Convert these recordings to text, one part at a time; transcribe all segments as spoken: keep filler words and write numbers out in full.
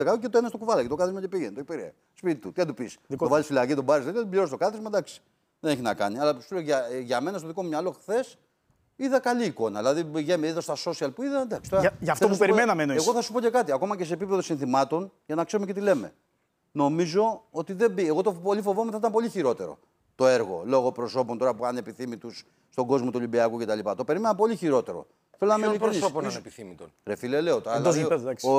Και το ένα στο κουβάλα και το κάθισμα και πήγαινε. Το υπήρε. Σπίτι του. Τι να του πει. Το βάλει φυλακή, τον πάρει, δεν πληρώσει το κάθισμα, εντάξει. Δεν έχει να κάνει. Αλλά σου λέω για, για μένα στο δικό μου μυαλό χθε είδα καλή εικόνα. Δηλαδή για, είδα στα social που είδα. Εντάξει, τώρα, για, για αυτό που περιμέναμε εννοείς. Εγώ θα σου πω και κάτι. Ακόμα και σε επίπεδο συνθημάτων, για να ξέρουμε και τι λέμε. Νομίζω ότι δεν μπει. Εγώ το πολύ φοβόμαι θα ήταν πολύ χειρότερο το έργο λόγω προσώπων τώρα που ανεπιθύμητους στον κόσμο του Ολυμπιακού κτλ. Το περίμενα πολύ χειρότερο. Θέλω να είμαι προσώπων ανεπιθύμητων. Ρε φίλε, λέω. Δηλαδή, ο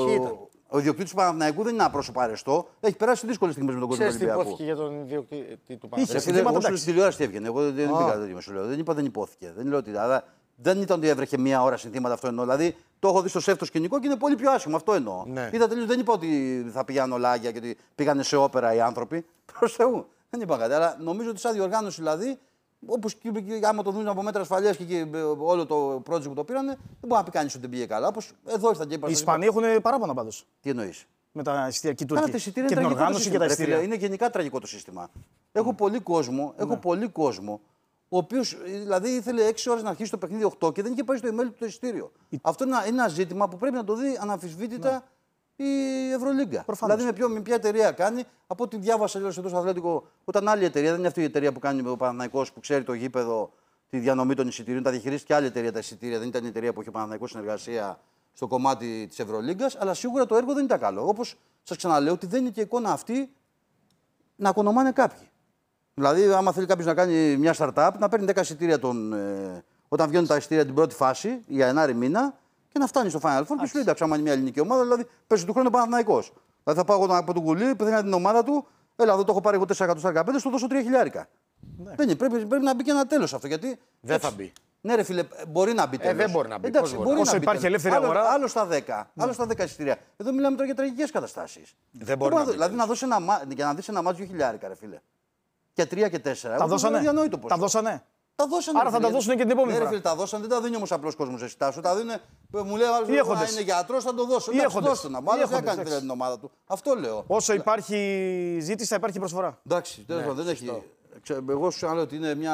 ο ιδιοκτήτης του Παναθηναϊκού δεν είναι ένα πρόσωπο αρεστό. Έχει περάσει δύσκολες στιγμές με τον κόσμο του Ολυμπιακού. Τι υπόθηκε για τον ιδιοκτήτη του Παναθηναϊκού. Φίλε, εγώ στη τηλεόραση τι έβγαινε. Εγώ δεν πήγα τέτοιο μεσολέο. Δεν είπα δεν υπόθηκε. Δεν λέω ότι. Αλλά δεν ήταν ότι έβρεχε μία ώρα συνθήματα, αυτό εννοώ. Δηλαδή το έχω δει στο σεφ το σκηνικό και είναι πολύ πιο άσχημο. Αυτό εννοώ. Ναι. Είδα τελείως, δεν είπα ότι θα πηγαίνουν ολάγια και ότι πήγανε σε όπερα οι άνθρωποι. Προς Θεού. Δεν είπα κάτι. Αλλά νομίζω ότι σαν διοργάνωση δηλαδή. Όπως και άμα το δουν από μέτρα ασφαλείας και, και όλο το project που το πήρανε, δεν μπορεί να πει κανείς ότι δεν πήγε καλά. Όπως εδώ ήρθαν και είπαν. Οι Ισπανοί έχουν παράπονα πάντως. Τι εννοείς? Με τα εισιτήρια και οι Τούρκοι. Και την οργάνωση και τα εισιτήρια. Είναι γενικά τραγικό το σύστημα. Έχω mm. πολύ κόσμο, έχω mm. πολύ κόσμο, ο οποίος δηλαδή ήθελε έξι ώρες να αρχίσει το παιχνίδι οκτώ και δεν είχε πάει στο email του το εισιτήριο. Mm. Αυτό είναι ένα, ένα ζήτημα που πρέπει να το δει αναμφισβήτητα mm. η Ευρωλίγκα. Προφανώς. Δηλαδή με, ποιο, με ποια εταιρεία κάνει, από ό,τι διάβασα εδώ στο Αθλέτικο, όταν άλλη εταιρεία, δεν είναι αυτή η εταιρεία που κάνει ο Παναθηναϊκός που ξέρει το γήπεδο, τη διανομή των εισιτήριων, τα διαχειρίστηκε άλλη εταιρεία τα εισιτήρια, δεν ήταν η εταιρεία που είχε ο Παναθηναϊκός συνεργασία στο κομμάτι της Ευρωλίγκας, αλλά σίγουρα το έργο δεν ήταν καλό. Όπως σας ξαναλέω, ότι δεν είναι και εικόνα αυτή να οικονομάνε κάποιοι. Δηλαδή, άμα θέλει κάποιος να κάνει μια startup, να παίρνει δέκα εισιτήρια τον, ε, όταν βγαίνουν τα εισιτήρια την πρώτη φάση, για ενάρι μήνα, και να φτάνει στο Final Four και σου λέει: εντάξει, άμα είναι μια ελληνική ομάδα, δηλαδή παίζει του χρόνου Παναθηναϊκός. Δηλαδή, θα πάω εγώ από τον κουλί, πεθαίνει την ομάδα του, έλα εδώ το έχω πάρει εγώ τέσσερα εκατό δεκαπέντε, στο δώσω τρία χιλιάρικα. Ναι. Δεν είναι, πρέπει, πρέπει να μπει και ένα τέλος αυτό. Γιατί δεν έτσι, θα μπει. Ναι, ρε φίλε, μπορεί να μπει τέλος. Ε, δεν μπορεί να μπει. Εντάξει, μπορεί να όσο μπει υπάρχει τέλος. ελεύθερη αγορά. Άλλο, άλλο στα δέκα. Ναι. Άλλο στα δέκα εισιτήρια. Εδώ μιλάμε τώρα για τραγικές καταστάσεις. Δεν μπορεί να μπει. Δηλαδή να δώσει ένα, για να δεις ένα μάτσο δύο χιλιάρικα, ρε φίλε. Και τρία και τέσσερα. Τα δώσανε. Τα δώσανε. Τα δώσανε. Άρα θα τα δώσουν και την επόμενη φορά. Ναι, φίλε, τα δώσανε, δεν τα δίνει όμως απλός κόσμος εσυτάσου. Τα δίνουν, μου λέει άλλο ότι είναι γιατρός, θα το δώσω. Εντάξει, δώσω να μάλλον δεν κάνει την ομάδα του. Αυτό λέω. Όσο υπάρχει ζήτηση, θα υπάρχει προσφορά. Εντάξει, δεν έχει. Εγώ σου λέω ότι είναι μια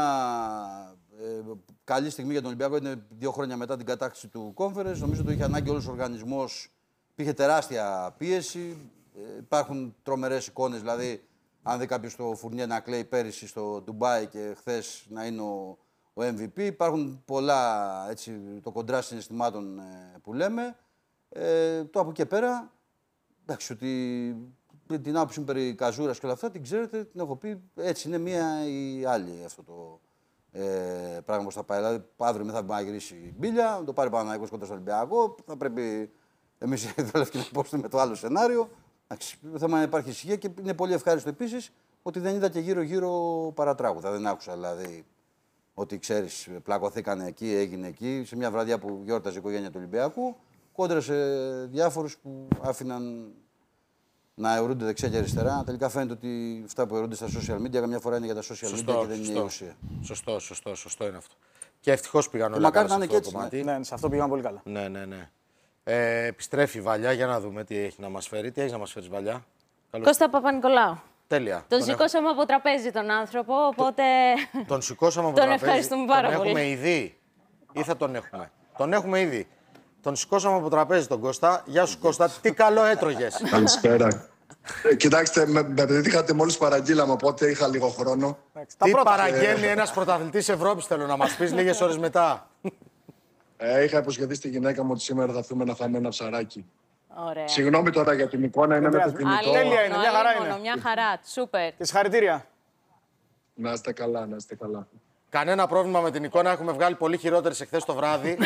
καλή στιγμή για τον Ολυμπιακό. Είναι δύο χρόνια μετά την κατάκτηση του Conference. Νομίζω ότι είχε ανάγκη όλος ο οργανισμός. Υπήρχε τεράστια πίεση. Υπάρχουν τρομερές εικόνες. Δηλαδή, αν δει κάποιος το Φουρνιέ να κλαίει πέρυσι στο Ντουμπάι και χθες να είναι ο, ο εμ βι πι. Υπάρχουν πολλά, έτσι, το κοντρά συναισθημάτων ε, που λέμε. Ε, το από και πέρα, εντάξει, ότι την άποψη μου περί καζούρας και όλα αυτά, την ξέρετε, την έχω πει, έτσι είναι μία ή άλλη αυτό το ε, πράγμα που θα πάει. Δηλαδή, αύριο μετά θα γυρίσει η μπίλια, το πάρει Παναθηναϊκός κοντά στο Ολυμπιακό, θα πρέπει εμείς οι Δελεύκοι να υπόψουμε με το άλλο σενάριο. Το θέμα είναι να υπάρχει ησυχία και είναι πολύ ευχάριστο επίσης ότι δεν είδα και γύρω-γύρω παρατράγουδα. Δεν άκουσα δηλαδή ότι ξέρεις, πλακωθήκανε εκεί, έγινε εκεί, σε μια βραδιά που γιόρταζε η οικογένεια του Ολυμπιακού, κόντρα σε διάφορους που άφηναν να αιωρούνται δεξιά και αριστερά. Τελικά φαίνεται ότι αυτά που αιωρούνται στα social media καμιά φορά είναι για τα social σωστό, media και δεν σωστό, είναι η ουσία. Σωστό, σωστό, σωστό είναι αυτό. Και ευτυχώς πήγαν όλα καλά. καλά σε αυτό το κομμάτι. Ναι, σε αυτό πήγαν πολύ καλά. Ναι, ναι, ναι. Ε, επιστρέφει η Βαλιά, για να δούμε τι έχει να μας φέρει. Τι έχει να μας φέρει, Βαλιά? Καλώς. Κώστα Παπα-Νικολάου. Τέλεια. Τον, τον σηκώσαμε έχω... από τραπέζι τον άνθρωπο, οπότε. Τον σηκώσαμε από τον τραπέζι. Τον ευχαριστούμε πάρα τον πολύ. Τον έχουμε ήδη ή θα τον έχουμε? Τον έχουμε ήδη. Τον σηκώσαμε από τραπέζι τον Κώστα. Γεια σου, Κώστα. Τι καλό έτρωγες. Καλησπέρα. Ε, κοιτάξτε, με, με πετύχατε μόλις παραγγείλαμε, οπότε είχα λίγο χρόνο. Τι παραγγέλνει ένας πρωταθλητής Ευρώπης, θέλω να μας πεις λίγες ώρες μετά. Ε, είχα υποσχεθεί στη γυναίκα μου ότι σήμερα θα έρθουμε να φάμε ένα ψαράκι. Ωραία. Συγγνώμη τώρα για την εικόνα, είναι με το κινητό. Τέλεια είναι, μια χαρά είναι. Μια χαρά, σούπερ. Και συγχαρητήρια. Να είστε καλά, να είστε καλά. Κανένα πρόβλημα με την εικόνα, έχουμε βγάλει πολύ χειρότερες εχθές το βράδυ.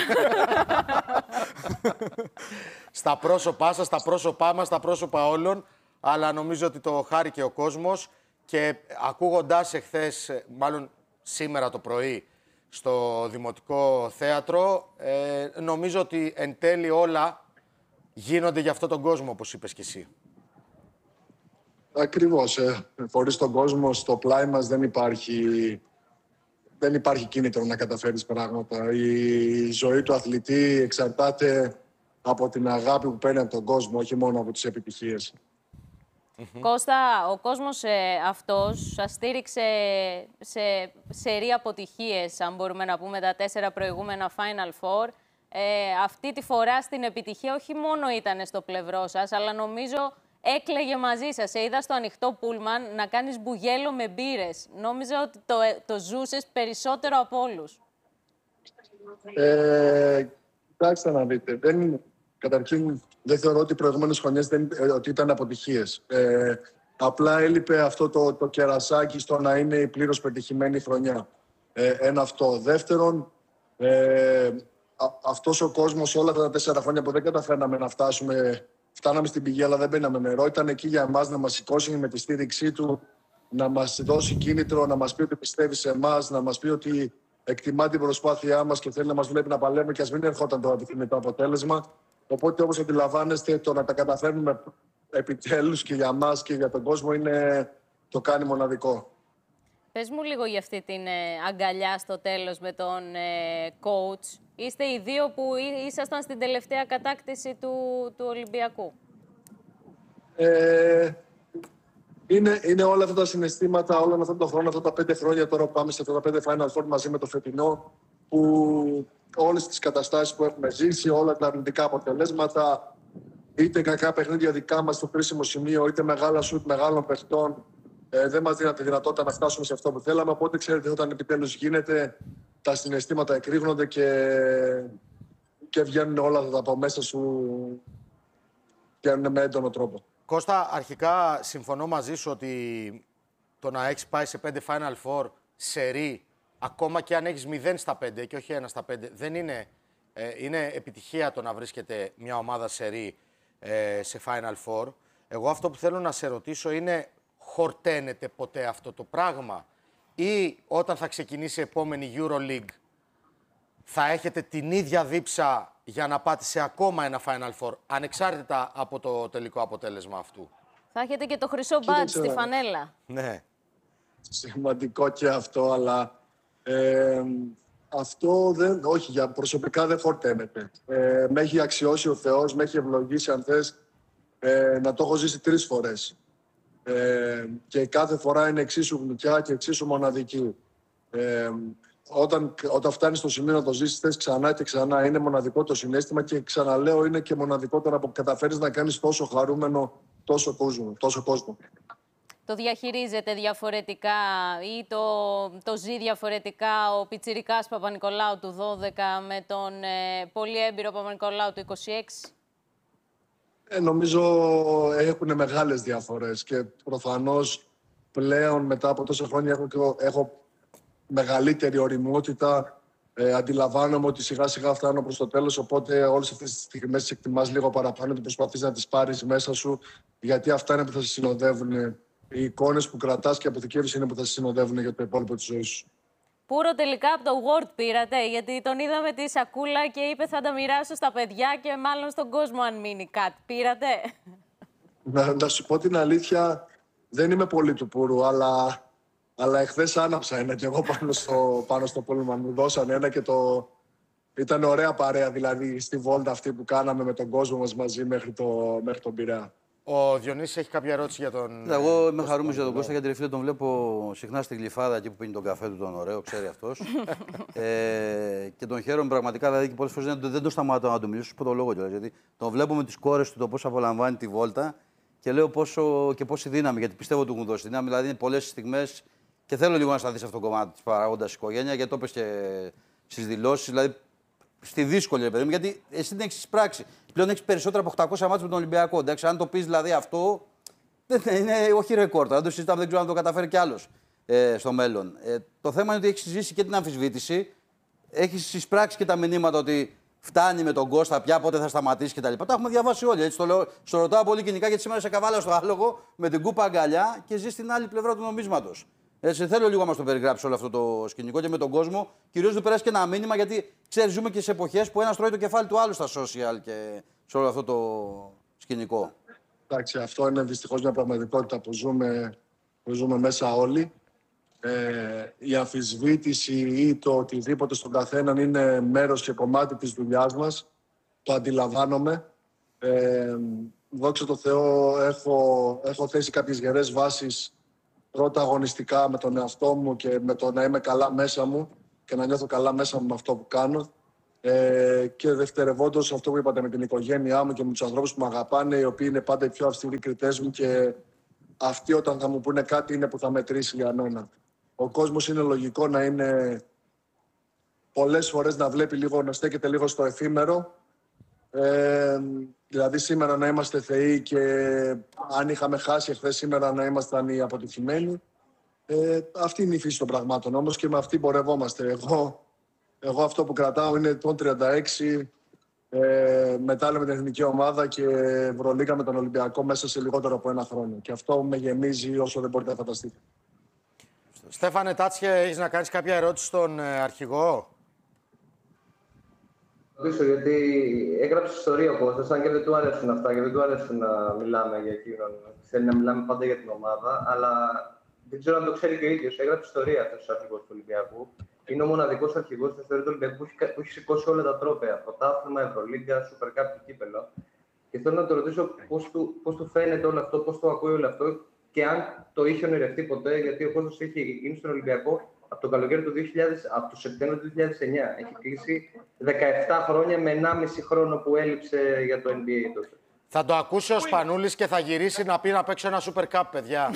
Στα πρόσωπά σας, στα πρόσωπά μας, στα πρόσωπα όλων. Αλλά νομίζω ότι το χάρηκε ο κόσμος και ακούγοντας εχθές, μάλλον σήμερα το πρωί, στο Δημοτικό Θέατρο, ε, νομίζω ότι εν τέλει όλα γίνονται για αυτόν τον κόσμο, όπως είπες κι εσύ. Ακριβώς. Ε. Χωρίς τον κόσμο στο πλάι μας δεν υπάρχει, δεν υπάρχει κίνητρο να καταφέρεις πράγματα. Η ζωή του αθλητή εξαρτάται από την αγάπη που παίρνει από τον κόσμο, όχι μόνο από τις επιτυχίες. Mm-hmm. Κώστα, ο κόσμος ε, αυτός σας στήριξε σε σερί αποτυχίες, αν μπορούμε να πούμε, τα τέσσερα προηγούμενα Final Four. ε, αυτή τη φορά στην επιτυχία όχι μόνο ήταν στο πλευρό σας, αλλά νομίζω έκλαιγε μαζί σας. Σε είδα στο ανοιχτό πούλμαν να κάνεις μπουγέλο με μπύρες. Νόμιζα ότι το, το ζούσες περισσότερο από όλους. Ε, κοιτάξτε να δείτε. Δεν, καταρχήν, δεν θεωρώ ότι οι προηγούμενες χρονιές δεν, ε, ότι ήταν αποτυχίες. Ε, απλά έλειπε αυτό το, το κερασάκι στο να είναι η πλήρως πετυχημένη χρονιά. Ε, ένα αυτό. Δεύτερον, ε, α, αυτός ο κόσμος όλα τα τέσσερα χρόνια που δεν καταφέρναμε να φτάσουμε, φτάναμε στην πηγή αλλά δεν μπαίναμε νερό, ήταν εκεί για εμάς να μας σηκώσει με τη στήριξή του, να μας δώσει κίνητρο, να μας πει ότι πιστεύει σε εμάς, να μας πει ότι εκτιμά την προσπάθειά μας και θέλει να μας βλέπει να παλεύουμε και ας μην ερχόταν το επιθυμητό αποτέλεσμα. Οπότε, όπως αντιλαμβάνεστε, το να τα καταφέρνουμε επιτέλους και για μας και για τον κόσμο είναι, το κάνει μοναδικό. Πες μου λίγο για αυτή την ε, αγκαλιά στο τέλος με τον ε, coach. Είστε οι δύο που ήσασταν στην τελευταία κατάκτηση του, του Ολυμπιακού. Ε, είναι, είναι όλα αυτά τα συναισθήματα, όλων αυτών των χρόνων, αυτά τα πέντε χρόνια τώρα που πάμε σε αυτά τα πέντε Final Four μαζί με το φετινό, που όλες τις καταστάσεις που έχουμε ζήσει, όλα τα αρνητικά αποτελέσματα, είτε κακά παιχνίδια δικά μας στο κρίσιμο σημείο, είτε μεγάλα σουτ μεγάλων παιχτών, ε, δεν μας δίναν τη δυνατότητα να φτάσουμε σε αυτό που θέλαμε. Οπότε, ξέρετε, όταν επιτέλους γίνεται, τα συναισθήματα εκρήγνονται και, και βγαίνουν όλα αυτά από μέσα σου, βγαίνουν με έντονο τρόπο. Κώστα, αρχικά συμφωνώ μαζί σου ότι το να έχεις πάει σε πέντε Final Four σερί, ακόμα και αν έχεις μηδέν στα πέντε και όχι ένα στα πέντε, δεν είναι, ε, είναι επιτυχία το να βρίσκεται μια ομάδα σερί ε, σε Final Four. Εγώ αυτό που θέλω να σε ρωτήσω είναι, χορταίνεται ποτέ αυτό το πράγμα ή όταν θα ξεκινήσει η επόμενη EuroLeague θα έχετε την ίδια δίψα για να πάτε σε ακόμα ένα Final Four, ανεξάρτητα από το τελικό αποτέλεσμα αυτού? Θα έχετε και το χρυσό μπάτζ στη φανέλα. Ναι. Σημαντικό και αυτό, αλλά ε, αυτό δεν, όχι, για προσωπικά δεν χορταίνεται. Ε, με έχει αξιώσει ο Θεός, με έχει ευλογήσει, αν θες, ε, να το έχω ζήσει τρεις φορές. Ε, και κάθε φορά είναι εξίσου γλυκιά και εξίσου μοναδική. Ε, όταν, όταν φτάνεις στο σημείο να το ζήσεις, θες ξανά και ξανά. Είναι μοναδικό το συναίσθημα και ξαναλέω, είναι και μοναδικότερο που καταφέρεις να κάνεις τόσο χαρούμενο τόσο κόσμο. Τόσο κόσμο. Το διαχειρίζεται διαφορετικά ή το, το ζει διαφορετικά ο πιτσιρικάς Παπα-Νικολάου του δώδεκα με τον ε, πολύ έμπειρο Παπα-Νικολάου του είκοσι έξι? Ε, νομίζω έχουν μεγάλες διαφορές και προφανώς πλέον μετά από τόσα χρόνια έχω, έχω μεγαλύτερη ωριμότητα. Ε, αντιλαμβάνομαι ότι σιγά σιγά φτάνω προς το τέλος, οπότε όλες αυτές τις στιγμές τις εκτιμάς λίγο παραπάνω και προσπαθείς να τις πάρεις μέσα σου, γιατί αυτά είναι που θα σε συνοδεύουν. Οι εικόνες που κρατάς και αποθηκεύεις είναι που θα σε συνοδεύουν για το υπόλοιπο της ζωής σου. Πούρο, τελικά από το Word πήρατε, γιατί τον είδαμε τη σακούλα και είπε θα τα μοιράσω στα παιδιά και μάλλον στον κόσμο αν μείνει κάτι. Πήρατε? Να, να σου πω την αλήθεια, δεν είμαι πολύ του Πούρου, αλλά, αλλά εχθές άναψα ένα και εγώ πάνω στο, πάνω στο πούλμα. Μου δώσαν ένα και το... Ήταν ωραία παρέα, δηλαδή, στη βόλτα αυτή που κάναμε με τον κόσμο μας μαζί μέχρι, το, μέχρι τον Πειραιά. Ο Διονύσης έχει κάποια ερώτηση για τον... Εγώ είμαι χαρούμενος για τον Κώστα, γιατί φίλε τον βλέπω συχνά στη Γλυφάδα εκεί που πίνει τον καφέ του, τον ωραίο, ξέρει αυτός. ε, και τον χαίρομαι πραγματικά, δηλαδή και πολλές φορές δεν, δεν το σταματώ να του μιλήσω, σου πω το λόγο κιόλας. Γιατί τον βλέπω με τις κόρες του το πώς απολαμβάνει τη βόλτα και λέω πόσο και πόση δύναμη, γιατί πιστεύω ότι του έχουν δώσει δύναμη. Δηλαδή είναι πολλές στιγμές και θέλω λίγο να σταθεί σε αυτό το κομμάτι της παραγόντας οικογένεια, γιατί το είπες και στις δηλώσεις. Δηλαδή, στη δύσκολη, παιδί μου, γιατί εσύ δεν έχεις πράξει. Πλέον έχεις περισσότερα από οκτακόσια μάτς με τον Ολυμπιακό. Εντάξει, αν το πεις δηλαδή αυτό, δεν είναι όχι ρεκόρ. Αν το συζητάμε, δεν ξέρω αν το καταφέρει κι άλλος ε, στο μέλλον. Ε, το θέμα είναι ότι έχεις ζήσει και την αμφισβήτηση, έχεις εισπράξει και τα μηνύματα ότι φτάνει με τον Κώστα, πια πότε θα σταματήσει κτλ. Τα έχουμε διαβάσει όλοι. Έτσι το λέω. Στο ρωτάω πολύ κοινικά, γιατί σήμερα σε καβάλα στο άλογο με την κούπα αγκαλιά και ζει στην άλλη πλευρά του νομίσματος. Έτσι, θέλω λίγο να μας το περιγράψει όλο αυτό το σκηνικό και με τον κόσμο. Κυρίως να περάσει και ένα μήνυμα, γιατί ξέρεις, ζούμε και σε εποχές που ένας τρώει το κεφάλι του άλλου στα social και σε όλο αυτό το σκηνικό. Εντάξει, αυτό είναι δυστυχώς μια πραγματικότητα που ζούμε, που ζούμε μέσα όλοι. Ε, η αμφισβήτηση ή το οτιδήποτε στον καθέναν είναι μέρος και κομμάτι της δουλειάς μας. Το αντιλαμβάνομαι. Ε, δόξα τω Θεώ, έχω, έχω θέσει κάποιες γερές βάσεις. Πρώτα αγωνιστικά με τον εαυτό μου και με το να είμαι καλά μέσα μου και να νιώθω καλά μέσα μου με αυτό που κάνω. Ε, και δευτερευόντως αυτό που είπατε με την οικογένειά μου και με τους ανθρώπους που με αγαπάνε, οι οποίοι είναι πάντα οι πιο αυστηροί κριτές μου και αυτοί όταν θα μου πούνε κάτι είναι που θα μετρήσει για μένα. Ο κόσμος είναι λογικό να είναι πολλές φορές να βλέπει λίγο, να στέκεται λίγο στο εφήμερο. Ε, δηλαδή σήμερα να είμαστε θεοί και αν είχαμε χάσει εχθές σήμερα να ήμασταν οι αποτυχημένοι. Ε, αυτή είναι η φύση των πραγμάτων όμως και με αυτή πορευόμαστε. Εγώ, εγώ αυτό που κρατάω είναι το τριάντα έξι, ε, μετάλλιο με την εθνική ομάδα και Ευρωλίγκα με τον Ολυμπιακό μέσα σε λιγότερο από ένα χρόνο. Και αυτό με γεμίζει όσο δεν μπορείτε να φανταστείτε. Στέφανε Τάτσιε, έχεις να κάνεις κάποια ερώτηση στον ε, αρχηγό? Πίσω, γιατί έγραψε ιστορία ο Κώστας, αν και δεν του άρεσαν αυτά και δεν του άρεσε να μιλάμε για εκείνον. Θέλει να μιλάμε πάντα για την ομάδα, αλλά δεν ξέρω αν το ξέρει και ο ίδιος. Έγραψε ιστορία αυτός ο αρχηγός του Ολυμπιακού. Είναι ο μοναδικός αρχηγός της ιστορίας του Ολυμπιακού που έχει, που έχει σηκώσει όλα τα τρόπαια. Πρωτάθλημα, Ευρωλίγκα, Super Cup και κύπελλο. Και θέλω να το ρωτήσω πώς του, πώς του φαίνεται όλο αυτό, πώς το ακούει όλο αυτό και αν το είχε ονειρευτεί ποτέ, γιατί ο Κώστας έχει γίνει στον Ολυμπιακό από το καλοκαίρι του δύο χιλιάδες, από το Σεπτέμβριο του δύο χιλιάδες εννιά. Έχει κλείσει δεκαεπτά χρόνια με ενάμιση χρόνο που έλειψε για το N B A τότε. Θα το ακούσει ο Σπανούλης και θα γυρίσει να πει να παίξω ένα Super Cup, παιδιά.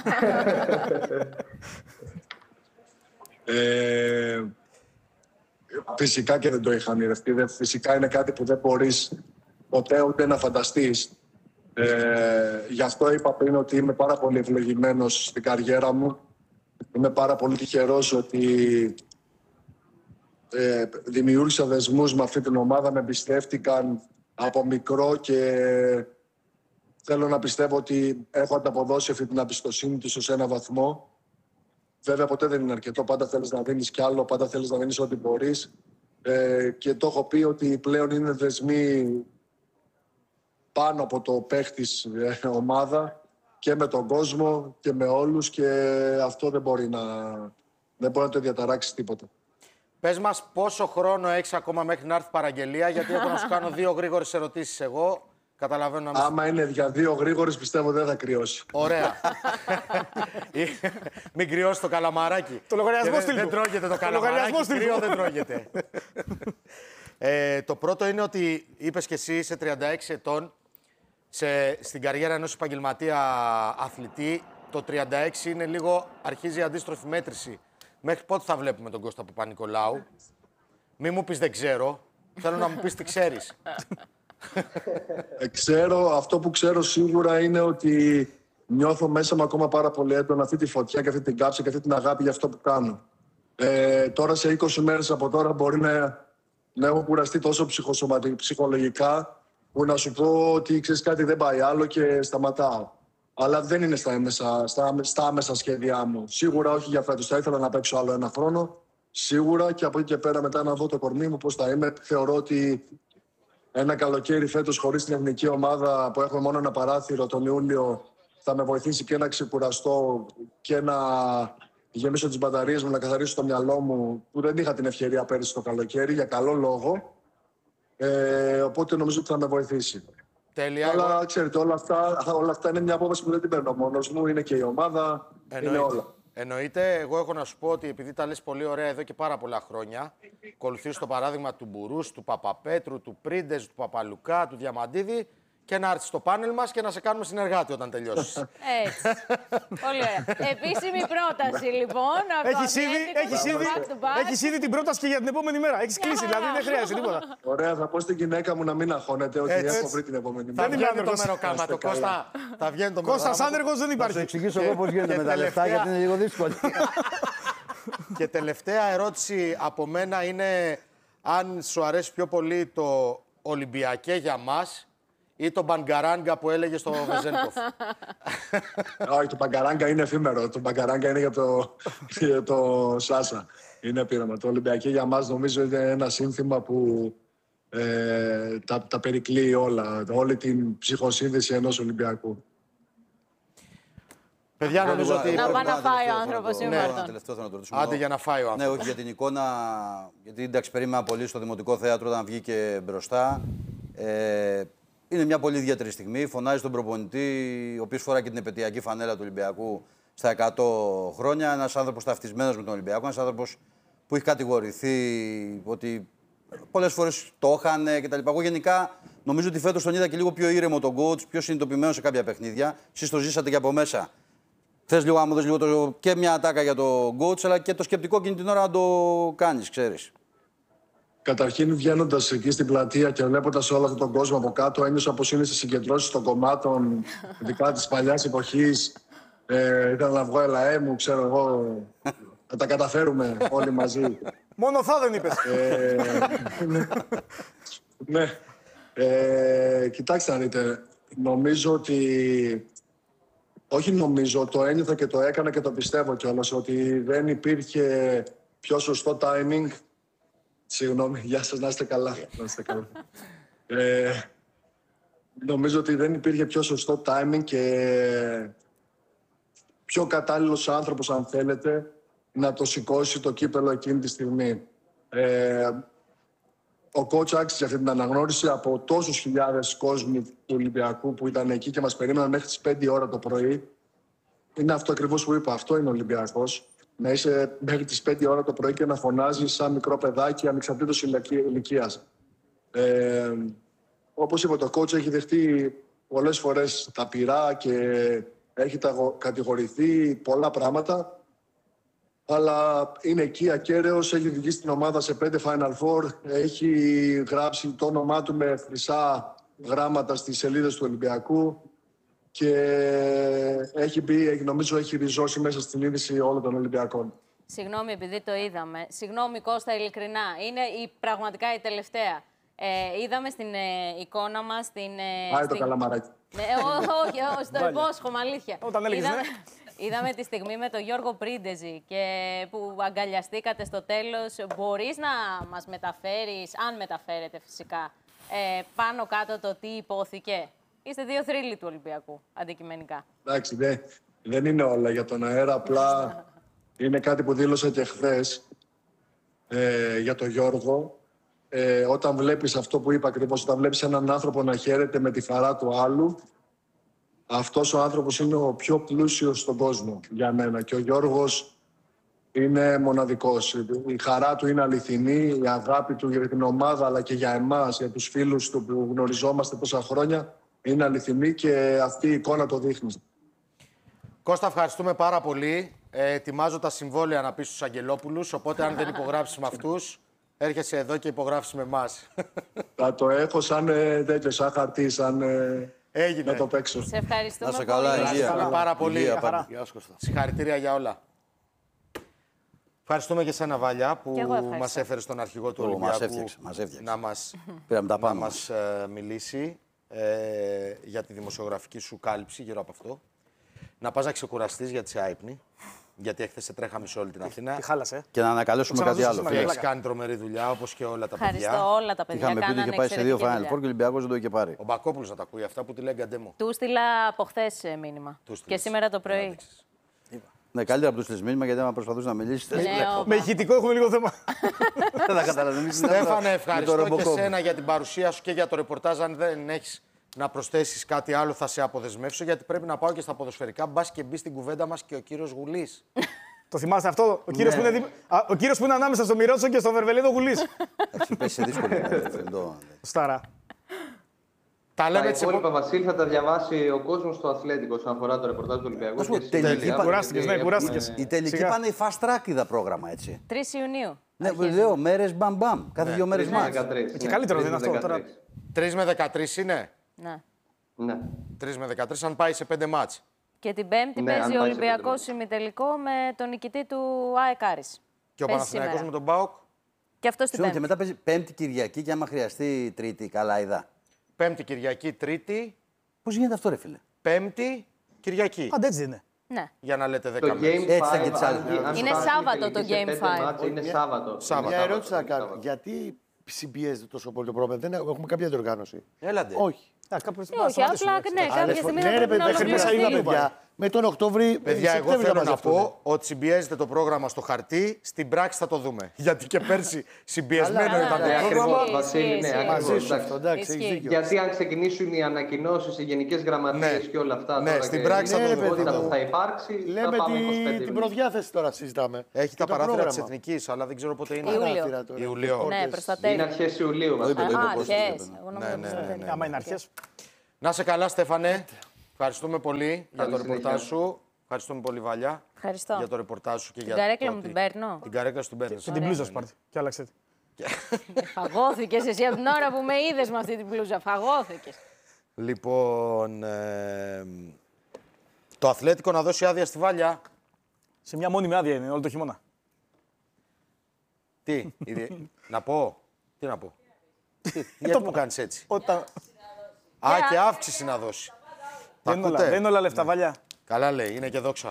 ε, φυσικά και δεν το είχα ονειρευτεί. Φυσικά είναι κάτι που δεν μπορείς ποτέ ούτε να φανταστείς. Ε, γι' αυτό είπα πριν ότι είμαι πάρα πολύ ευλογημένος στην καριέρα μου. Είμαι πάρα πολύ τυχερός ότι ε, δημιούργησα δεσμούς με αυτή την ομάδα, με εμπιστεύτηκαν από μικρό και θέλω να πιστεύω ότι έχω ανταποδώσει αυτή την εμπιστοσύνη τους σε ένα βαθμό. Βέβαια ποτέ δεν είναι αρκετό, πάντα θέλεις να δίνεις κι άλλο, πάντα θέλεις να δίνεις ό,τι μπορείς. Ε, και το έχω πει ότι πλέον είναι δεσμοί πάνω από το παίχτης ε, ομάδα και με τον κόσμο και με όλους και αυτό δεν μπορεί να, δεν μπορεί να το διαταράξει τίποτα. Πες μας πόσο χρόνο έχεις ακόμα μέχρι να έρθει παραγγελία, γιατί έχω να σου κάνω δύο γρήγορες ερωτήσεις εγώ. Καταλαβαίνω να μην... Άμα είναι για δύο γρήγορες, πιστεύω δεν θα κρυώσει. Ωραία. Μην κρυώσει το καλαμαράκι. Το λογαριασμό δεν, δεν τρώγεται το καλαμαράκι, κρύο δεν τρώγεται. ε, το πρώτο είναι ότι είπες και εσύ είσαι τριάντα έξι ετών, σε, στην καριέρα ενός επαγγελματία αθλητή, το τριάντα έξι είναι λίγο, αρχίζει η αντίστροφη μέτρηση. Μέχρι πότε θα βλέπουμε τον Κώστα Παπα-Νικολάου? Μη μου πεις δεν ξέρω, θέλω να μου πεις τι ξέρεις. Ε, ξέρω, αυτό που ξέρω σίγουρα είναι ότι νιώθω μέσα μου ακόμα πάρα πολύ έντονα αυτή τη φωτιά και αυτή την κάψη και αυτή την αγάπη για αυτό που κάνω. Ε, τώρα σε είκοσι μέρες από τώρα μπορεί να, να έχω κουραστεί τόσο ψυχολογικά που να σου πω ότι ξέρεις κάτι, δεν πάει άλλο και σταματάω. Αλλά δεν είναι στα άμεσα, στα, στα άμεσα σχέδιά μου. Σίγουρα όχι για φέτος. Θα ήθελα να παίξω άλλο ένα χρόνο. Σίγουρα και από εκεί και πέρα μετά να δω το κορμί μου πώς θα είμαι. Θεωρώ ότι ένα καλοκαίρι φέτος χωρίς την εθνική ομάδα που έχουμε μόνο ένα παράθυρο τον Ιούλιο θα με βοηθήσει και να ξεκουραστώ και να γεμίσω τις μπαταρίες μου, να καθαρίσω το μυαλό μου που δεν είχα την ευκαιρία πέρυσι το καλοκαίρι για καλό λόγο. Ε, οπότε νομίζω ότι θα με βοηθήσει. Τέλεια. Αλλά εγώ... ξέρετε, όλα αυτά, όλα αυτά είναι μια απόφαση που δεν την παίρνω μόνος μου. Είναι και η ομάδα, Εννοείται. είναι όλα. Εννοείται. Εγώ έχω να σου πω ότι επειδή τα λες πολύ ωραία εδώ και πάρα πολλά χρόνια, ακολουθείς το παράδειγμα του Μπουρούς, του Παπαπέτρου, του Πρίντεζ, του Παπαλουκά, του Διαμαντίδη και να έρθεις στο πάνελ μας και να σε κάνουμε συνεργάτη όταν τελειώσεις. Έτσι. Πολύ ωραία. Επίσημη πρόταση λοιπόν. Από Έχεις το ήδη, Ατλέτικο έχεις, στο ήδη, back to back. έχεις ήδη την πρόταση και για την επόμενη μέρα. Έχεις κλείσει, δηλαδή δεν χρειάζεται τίποτα. Ωραία, θα πω στην γυναίκα μου να μην αγχώνεται ότι Έτσι. έχω βρει την επόμενη Θα μέρα. Δεν βγαίνει είμαι το άνεργος. μεροκάματο, Είστε καλά. Κώστα. Θα βγαίνει το Κώστας μεροκάματο. άνεργος δεν Θα σου υπάρχει. εξηγήσω εγώ πώς γίνεται και με τα λεφτά, τελευταία- γιατί είναι λίγο δύσκολο. Και τελευταία ερώτηση από μένα είναι αν σου αρέσει πιο πολύ το Ολυμπιακέ για μας ή το Μπαγκαράγκα που έλεγε στο Βεζένκοφ. Όχι, το Μπαγκαράγκα είναι εφήμερο. Το Μπαγκαράγκα είναι για το, για το Σάσα. Είναι πείραμα. Το Ολυμπιακέ για μας νομίζω είναι ένα σύνθημα που ε, τα, τα περικλείει όλα. Όλη την ψυχοσύνδεση ενός Ολυμπιακού. Παιδιά, νομίζω Εγώ- ότι... εγώ Να πάει ένα να φάει ο τελευταίο άνθρωπος θέλω να το- σήμερα. ένα τελευταίο θέλω να το ρωτήσουμε Άντε εδώ. για να φάει ο Ναι, άνθρωπος. όχι για την εικόνα. Γιατί εντάξει, περίμενα πολύ στο Δημοτικό Θέατρο όταν βγήκε μπροστά. Ε, είναι μια πολύ ιδιαίτερη στιγμή. Φωνάζει τον προπονητή, ο οποίος φοράει και την επαιτειακή φανέλα του Ολυμπιακού στα εκατό χρόνια. Ένας άνθρωπος ταυτισμένος με τον Ολυμπιακό. Ένας άνθρωπος που έχει κατηγορηθεί ότι πολλές φορές το είχαν κτλ. Εγώ γενικά νομίζω ότι φέτος τον είδα και λίγο πιο ήρεμο τον coach, πιο συνειδητοποιημένο σε κάποια παιχνίδια. Εσείς το ζήσατε και από μέσα. Θες λίγο, άμα δώσεις λίγο το, και μια ατάκα για τον coach, αλλά και το σκεπτικό εκείνη την ώρα να το κάνεις, ξέρεις. Καταρχήν, βγαίνοντας εκεί στην πλατεία και βλέποντας όλο αυτόν τον κόσμο από κάτω, ένιωσα πως είναι στις συγκεντρώσεις των κομμάτων, ειδικά της παλιάς εποχής. Ε, ήθελα να βγω, έλα, ε, μου, ξέρω εγώ, να τα καταφέρουμε όλοι μαζί. Μόνο θα δεν είπες. Ε, ναι. ναι. Ε, κοιτάξτε να δείτε, νομίζω ότι... Όχι νομίζω, το ένιωθα και το έκανα και το πιστεύω κιόλας, ότι δεν υπήρχε πιο σωστό timing. Συγγνώμη, γεια σας, να είστε καλά. Να είστε καλά. Ε, νομίζω ότι δεν υπήρχε πιο σωστό timing και πιο κατάλληλος άνθρωπος, αν θέλετε, να το σηκώσει το κύπελο εκείνη τη στιγμή. Ε, ο coach άξιζε αυτή την αναγνώριση από τόσους χιλιάδες κόσμου του Ολυμπιακού που ήταν εκεί και μας περίμεναν μέχρι τις πέντε ώρα το πρωί. Είναι αυτό ακριβώς που είπα. Αυτό είναι ο Ολυμπιακός. Να είσαι μέχρι τις πέντε ώρα το πρωί και να φωνάζεις σαν μικρό παιδάκι ανεξαρτήτως ηλικίας. Ε, όπως είπα, το coach έχει δεχτεί πολλές φορές τα πειρά και έχει κατηγορηθεί πολλά πράγματα. Αλλά είναι εκεί ακέραιος, έχει οδηγήσει την ομάδα σε πέντε Final Four, έχει γράψει το όνομά του με χρυσά γράμματα στις σελίδες του Ολυμπιακού και έχει μπει, νομίζω έχει ριζώσει μέσα στην είδηση όλων των Ολυμπιακών. Συγγνώμη, επειδή το είδαμε. Συγγνώμη, Κώστα, ειλικρινά. Είναι η, πραγματικά η τελευταία. Ε, είδαμε στην ε, εικόνα μας... Την, ε, Πάει στην... το καλαμαράκι. Ναι, όχι, όχι, στο υπόσχομαι, αλήθεια. Όταν έλεγες, είδαμε, ναι. είδαμε τη στιγμή με τον Γιώργο Πρίντεζη και που αγκαλιαστήκατε στο τέλος. Μπορείς να μας μεταφέρεις, αν μεταφέρετε φυσικά, ε, πάνω κάτω το τι υπόθηκε. Είστε δύο θρύλοι του Ολυμπιακού, αντικειμενικά. Εντάξει, δε, δεν είναι όλα για τον αέρα, απλά είναι κάτι που δήλωσα και χθες ε, για τον Γιώργο. Ε, όταν βλέπεις αυτό που είπα ακριβώς, όταν βλέπεις έναν άνθρωπο να χαίρεται με τη χαρά του άλλου, αυτός ο άνθρωπος είναι ο πιο πλούσιος στον κόσμο για μένα. Και ο Γιώργος είναι μοναδικός. Η χαρά του είναι αληθινή, η αγάπη του για την ομάδα, αλλά και για εμάς, για τους φίλους του που γνωριζόμαστε τόσα χρόνια, είναι αληθινή και αυτή η εικόνα το δείχνει. Κώστα, ευχαριστούμε πάρα πολύ. Ε, ετοιμάζω τα συμβόλαια να πει στους Αγγελόπουλους, οπότε αν δεν υπογράψεις με αυτούς, έρχεσαι εδώ και υπογράφεις με εμάς. Θα το έχω σαν ε, τέτοιο, σαν χαρτί, σαν ε, Έγινε. να το παίξω. Σε ευχαριστούμε Να σε πολύ. καλά, υγεία. Ευχαριστούμε πάρα πολύ. Υγεία, χαρά. πάντα. Γεια σου, Κώστα. Συγχαρητήρια για όλα. Ευχαριστούμε και σένα, Βάλια, που Και εγώ ευχαριστώ. μας έφερε στον αρχηγό του Ω, Ολυμπιακού μας έφτιαξε, μας έφτιαξε. να μας, Πήραμε τα να πάνω μας ε, μιλήσει ε, για τη δημοσιογραφική σου κάλυψη γύρω από αυτό. Να πας να ξεκουραστείς γιατί είσαι άυπνη, γιατί έχθες σε τρέχαμε σε όλη την Αθήνα. Τι χάλασε. Και να ανακαλέσουμε Το κάτι άλλο. ξαναζούσαμε, Και φίλε. έχεις κάνει τρομερή δουλειά, όπως και όλα τα Ευχαριστώ παιδιά. όλα τα παιδιά. Είχαμε πει ότι Κάνανε είχε πάει σε δύο εξαιρετική Final δουλειά. Four και ο Ολυμπιακός δεν το είχε πάρει. Ο Μπακόπουλος να τα ακούει αυτά που τη λέει Γκαντέμο. Του στείλα από χθες μήνυμα. Του Και στείλες. σήμερα το πρωί. Έδειξες. Ναι, καλύτερα από το στείλεις μήνυμα γιατί άμα προσπαθούσε να μιλήσει. Ναι, ο- Με ηχητικό έχουμε λίγο θέμα. Δεν θα καταλαβαίνεις. Στέφανε, ευχαριστώ και Robocop. σένα για την παρουσία σου και για το ρεπορτάζ. Αν δεν έχεις να προσθέσεις κάτι άλλο, θα σε αποδεσμεύσω, γιατί πρέπει να πάω και στα ποδοσφαιρικά. Μπας και μπει στην κουβέντα μας και ο κύριος Γουλής. Το θυμάστε αυτό, ο κύριος, που, είναι, δι- Α, ο κύριος που είναι ανάμεσα στο Μυρότσο και στο Βερβελίδο Γουλής. Έχει πέσει σε δύσκολη κατάσταση. Στάρα. Τα Τα λέμε τις υπόλοιπα, Βασίλη, θα τα διαβάσει ο κόσμος στο Αθλέτικο όσον αφορά το ρεπορτάζ του Ολυμπιακού. Ας πούμε, Και εσύ, τελική Βασίλη, πα- Κουράστηκες, ναι, έχουμε- κουράστηκες. Η τελική Σιγά. πάνε fast track είδα πρόγραμμα έτσι. τρεις Ιουνίου. Ναι, αρχίζει. λέω μέρες μπαμ μπαμ. Κάθε δύο μέρες τρεις με μάτς. δεκατρείς, Και ναι, καλύτερο τρεις δεν είναι με αυτό, τώρα. δεκατρείς. τρεις με δεκατρείς είναι. Ναι. Ναι. τρεις με δεκατρείς, αν πάει σε πέντε μάτς. Και την Πέμπτη Ναι, αν παίζει ο πάει σε πέντε Ολυμπιακός μάτς. ημιτελικό με τον νικητή του ΑΕΚ Άρης. Και ο Παίζει Παναθηναϊκός σήμερα. με τον ΠΑΟΚ. Και αυτό στην Συγγνώμη, και Πέμπτη. μετά παίζει Πέμπτη Κυριακή και άμα χρειαστεί Τρίτη, καλά είδα. Πέμπτη Κυριακή, Τρίτη. Πώς γίνεται αυτό, ρε φίλε. Πέμπτη Κυριακή. Πάντα έτσι είναι. Ναι. Για να λέτε Το δέκα μέρες. Game Έτσι θα πέντε, και τις άλλες αν- μέρες. αν Είναι φτάσει η Σάββατο τελική το σε Game πέντε πέντε. μάτς, Είναι Σάββατο. Σάββατο. Μια ερώτηση να Είναι κάνω. Σάββατο. Γιατί συμπιέζεται τόσο πολύ το πρόβλημα, δεν έχουμε κάποια διοργάνωση. Έλαντε. Όχι. Α, κάπου Ε, όχι, απλά ναι, κάποια στιγμή Ναι, θα ρε πρέπει παιδί, να μέχρι μέσα ολοκληρωθεί. είδα παιδιά με τον Οκτώβρη. Παιδιά, εγώ Σεπτέμβρη θέλω θα να μαζευτούν. πω ότι συμπιέζεται το πρόγραμμα στο χαρτί, στην πράξη θα το δούμε. Γιατί και πέρσι συμπιεσμένο Καλά, ήταν ναι, το Ναι, πρόγραμμα. ακριβώς, Βασίλη, ναι, Ισχύει, ακριβώς. Μαζί σου Εντάξει. αυτό, εντάξει, Ισχύει. έχεις δίκιο. Γιατί αν ξεκινήσουν οι ανακοινώσεις, οι γενικές γραμματείες Ναι. και όλα αυτά. Ναι, τώρα στην και πράξη η θα το δούμε. ενότητα Ναι, που θα υπάρξει. Λέμε θα πάμε είκοσι πέντε τη, την Ιουνίου. προδιάθεση τώρα συζητάμε. Έχει Και τα το παράθυρα τη πρόγραμμα. Εθνική, αλλά δεν ξέρω πότε είναι. Ιούλιο. Παράθυρα τώρα. Ιουλίου. Ναι, προς τα τέλη. Είναι αρχές Ιουλίου. Το είπε, Βασίλη. το είπε Α, ο Κώστας, αρχές. το είπε. Εγώ νόμιζα Ναι, προς ναι, τα ναι, τέλη. ναι. Άμα είναι αρχές. Να σε καλά, Στέφανε. Ευχαριστούμε πολύ για Καλή το ρεπορτάζ συνέχεια. σου. Ευχαριστούμε πολύ, Βαλιά, Ευχαριστώ. για το ρεπορτάζ σου και Την για καρέκλα το μου ότι- την παίρνω. Την καρέκλα σου την παίρνει. Και την πλούζα σου πάρτε. Και άλλαξε τη. Φαγώθηκες εσύ από την ώρα που με είδες με αυτή την πλούζα. Φαγώθηκες. Λοιπόν, ε, το Αθλέτικο να δώσει άδεια στη Βάλια. Σε μια μόνιμη άδεια είναι όλο το χειμώνα. Τι, ήδη- να πω, τι να πω. Τι, γιατί μου κάνεις έτσι. Όταν... Α, και αύξηση να δώσει. Τα Δεν είναι όλα, ακούτε? δεν είναι όλα λεφτά, Βαλιά. Καλά λέει, είναι και δόξα.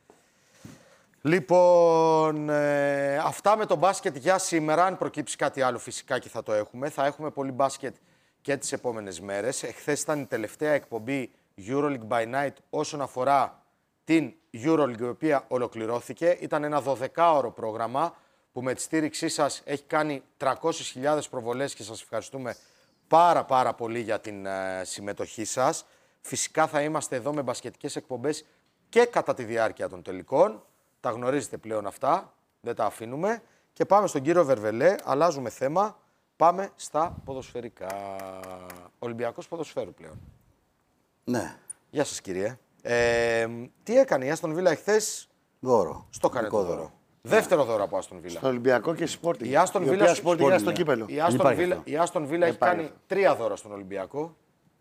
Λοιπόν, ε, αυτά με το μπάσκετ για σήμερα. Αν προκύψει κάτι άλλο φυσικά και θα το έχουμε. Θα έχουμε πολύ μπάσκετ και τις επόμενες μέρες. Εχθές ήταν η τελευταία εκπομπή EuroLeague by Night όσον αφορά την EuroLeague, η οποία ολοκληρώθηκε. Ήταν ένα δωδεκάωρο πρόγραμμα που με τη στήριξή σας έχει κάνει τριακόσιες χιλιάδες προβολές και σας ευχαριστούμε πάρα πάρα πολύ για την ε, συμμετοχή σας. Φυσικά θα είμαστε εδώ με μπασκετικές εκπομπές και κατά τη διάρκεια των τελικών. Τα γνωρίζετε πλέον αυτά, δεν τα αφήνουμε. Και πάμε στον κύριο Βερβελέ, αλλάζουμε θέμα, πάμε στα ποδοσφαιρικά. Ολυμπιακός ποδοσφαίρου πλέον. Ναι, Γεια σας κύριε. Ε, τι έκανε η Άστον Βίλα εχθές, δώρο. στο έκανε το Δικό δώρο. Δεύτερο δώρο από Άστον Βίλα. Στο Ολυμπιακό και Sporting. Η Aston Villa οποία στο- Sporting είναι στο Sporting, κύπελο. Η Άστον υπάρχει Βίλα, αυτό. η Άστον Βίλα έχει υπάρχει κάνει αυτό. τρία δώρα στον Ολυμπιακό.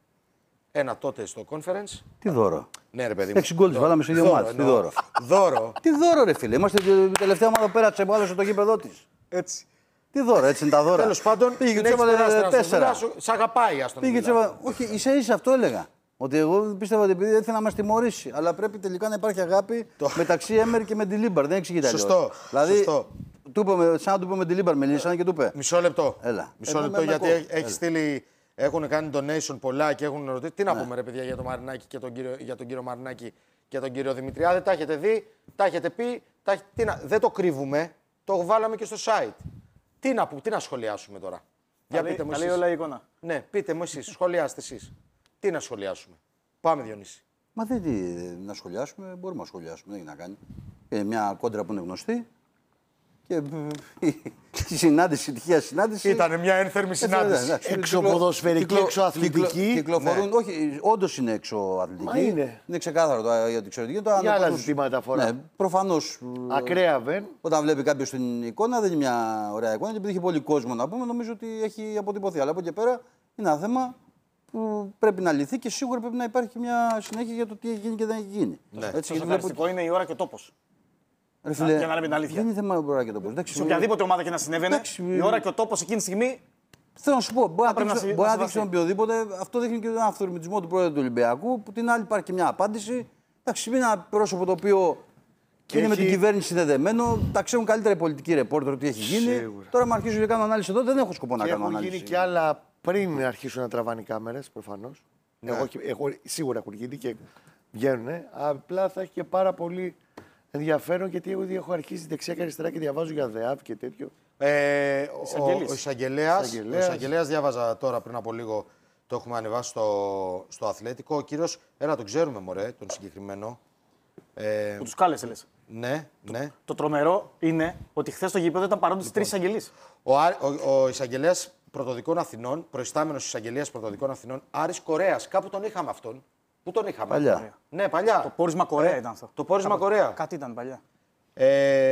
Ένα τότε στο conference. Τι δώρο. Ναι, ρε παιδί μου. Έξι γκολ τις Δώρο. βάλαμε σε δύο Δώρο, μάτς. Τι εννοώ. δώρο. Δώρο. Τι δώρο, ρε φίλε. Είμαστε η τελευταία ομάδα που πέρασε που άλλωσε το γήπεδο τη. Έτσι. Τι δώρο, έτσι είναι τα δώρα. Τέλος πάντων, πήγε την και έχεις έβαλε περάσει την Aston τέσσερα. Villa, σου- Σ' αγαπάει η Aston Πήγε Villa. και έβαλε. Όχι, ίσα ίσα αυτό έλεγα. Ότι εγώ πίστευα ότι επειδή ήθελε να μα τιμωρήσει. Αλλά πρέπει τελικά να υπάρχει αγάπη μεταξύ Έμερ και Μεντιλίμπαρ. Δεν εξηγείται αλλιώς. Σωστό, Δηλαδή, σωστό. του είπαμε, σαν να του είπε Μεντιλίμπαρ, μιλήσανε και του είπε. Μισό λεπτό. Έλα. Μισό Ε, λεπτό, με- με γιατί ακούω. έχει- έχει Έλα. στείλει. Έχουν κάνει donation πολλά και έχουν ρωτήσει. Τι να Ναι. πούμε, ρε παιδιά, για τον Μαρινάκη και τον κύριο, για τον κύριο Μαρινάκη και τον κύριο Δημητριάδη. Τα έχετε δει, τα έχετε πει. Τα, έχ- τι να, δεν το κρύβουμε. Το βάλαμε και στο site. Τι να, πούμε, τι να σχολιάσουμε τώρα. Για Τα λέει- πείτε μου τα λέει εσείς. όλα η εικόνα. Ναι, πείτε μου εσείς. Σχολιάστε εσείς. Τι να σχολιάσουμε. Πάμε, Διονύση. Μα δεν τι, να σχολιάσουμε, μπορούμε να σχολιάσουμε, δεν έχει να κάνει. Είναι μια κόντρα που είναι γνωστή. Και ε, η συνάντηση, η τυχαία συνάντηση. Ήταν μια ένθερμη συνάντηση. Εντάξει, Εξωποδοσφαιρική, κυκλο- εξωαθλητική. κυκλο- Κυκλοφορούν, όχι, όντω είναι εξωαθλητική. Μα είναι. Είναι ξεκάθαρο το, για την εξωτερική. Το Για άλλα αναπλούς- ζητήματα αφορά. Ναι, προφανώ. Ακραία βεν. Όταν βλέπει κάποιο την εικόνα, δεν είναι μια ωραία εικόνα. Και επειδή έχει πολύ κόσμο να πούμε, νομίζω ότι έχει αποτυπωθεί. Αλλά από εκεί και πέρα είναι ένα θέμα που πρέπει να λυθεί και σίγουρα πρέπει να υπάρχει μια συνέχεια για το τι έχει γίνει και δεν έχει γίνει. Ναι. Έτσι, Το γιατί βλέπω. σοκαριστικό είναι η ώρα και ο τόπο. Ρε φίλε, για να λέμε την αλήθεια. Δεν είναι θέμα ώρα και το πώ. Σε οποιαδήποτε ομάδα και να συνέβαινε, Εντάξει, η ώρα και ο τόπο εκείνη τη στιγμή. Θέλω να σου πω, μπορεί να πρέπει να δείξει συ- μπορεί να να δείξει τον συμβαστεί. οποιοδήποτε. Αυτό δείχνει και τον αυθορμητισμό του πρόεδρου του Ολυμπιακού. Που την άλλη υπάρχει και μια απάντηση. Εντάξει, είναι ένα πρόσωπο το οποίο Και είναι με έχει- την κυβέρνηση συνδεδεμένο. Τα ξέρουν καλύτερα οι πολιτικοί ρεπόρτερ τι έχει γίνει. Σίγουρα. Τώρα με αρχίζουν και κάνω ανάλυση εδώ, δεν έχω σκοπό να Και κάνω έχουν ανάλυση. γίνει και άλλα πριν αρχίσουν να τραβάνε οι κάμερες, προφανώς. Ναι. Εγώ, εγώ, σίγουρα έχουν γίνει και βγαίνουν. Απλά θα έχει και πάρα πολύ ενδιαφέρον γιατί εγώ ήδη έχω αρχίσει δεξιά και αριστερά και διαβάζω για ΔΕΑΒ και τέτοιο. Ε, ο, Εισαγγελής. ο εισαγγελέας, ο Εισαγγελέας. εισαγγελέας διάβαζα τώρα πριν από λίγο, το έχουμε ανεβάσει στο, στο Αθλέτικο. Ο κύριος, ένα τον ξέρουμε μωρέ, τον συγκεκριμένο. Ε, Που του κάλεσε, λε. ναι, ναι. Το τρομερό είναι ότι χθε στο γήπεδο ήταν παρόντε τρει εισαγγελεί. Ο, Άρ- ο, ο εισαγγελέας Πρωτοδικών Αθηνών, προϊστάμενος εισαγγελέας Πρωτοδικών Αθηνών, Άρης Κορέας. Κάπου τον είχαμε αυτόν. Πού τον είχαμε. Παλιά. Ναι, παλιά. Το πόρισμα Κορέα ήταν αυτό. Το πόρισμα Κάπου- Κορέα. Κάτι ήταν παλιά. Ε,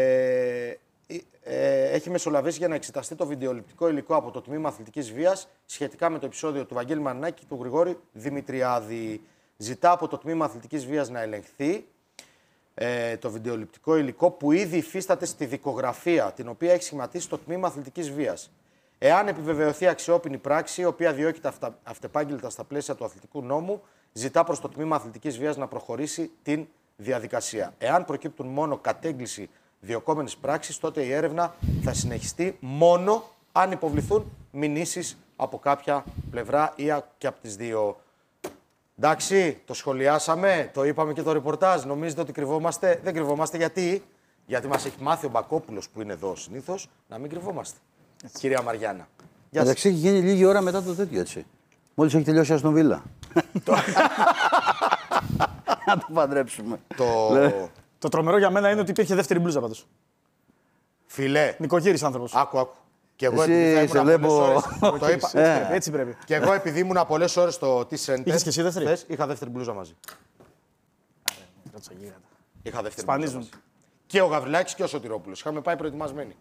ε, έχει μεσολαβήσει για να εξεταστεί το βιντεοληπτικό υλικό από το Τμήμα Αθλητικής Βίας σχετικά με το επεισόδιο του Βαγγέλη Μαρινάκη και του Γρηγόρη Δημητριάδη. Ζητά από το Τμήμα Αθλητικής Βίας να ελεγχθεί ε, το βιντεοληπτικό υλικό που ήδη υφίσταται στη δικογραφία, την οποία έχει σχηματίσει το Τμήμα Αθλητικής Βίας. Εάν επιβεβαιωθεί αξιόπινη πράξη, η οποία διώκεται αυτα, αυτεπάγγελτα στα πλαίσια του αθλητικού νόμου, ζητά προς το Τμήμα Αθλητικής Βίας να προχωρήσει την διαδικασία. Εάν προκύπτουν μόνο κατέγκληση διωκόμενης πράξης, τότε η έρευνα θα συνεχιστεί μόνο αν υποβληθούν μηνύσεις από κάποια πλευρά ή α- και από τις δύο. Εντάξει, το σχολιάσαμε, το είπαμε και το ρεπορτάζ. Νομίζετε ότι κρυβόμαστε? Δεν κρυβόμαστε γιατί. Γιατί μας έχει μάθει ο Μπακόπουλος που είναι εδώ συνήθως να μην κρυβόμαστε. Έτσι. Κυρία Μαριάννα. Εντάξει, έχει γίνει λίγη ώρα μετά το τέτοιο έτσι. Μόλις έχει τελειώσει η Αστον Βίλα. Να το παντρέψουμε. Το... το τρομερό για μένα είναι ότι υπήρχε δεύτερη μπλούζα πάντως. Φιλέ. Νοικοκύρης άνθρωπος. Άκου, άκου. Και εγώ εσύ επειδή σε βλέπω... ώρες, το είπα. Ε. Έτσι πρέπει. Και εγώ επειδή ήμουν πολλές ώρες στο T-Center. Είχες και εσύ δεύτερη? Θες, είχα δεύτερη μπλούζα μαζί. Είχα δεύτερη μπλούζα μαζί. Και ο Γαβριλάκης και ο Σωτηρόπουλος. Είχαμε πάει προετοιμασμένοι.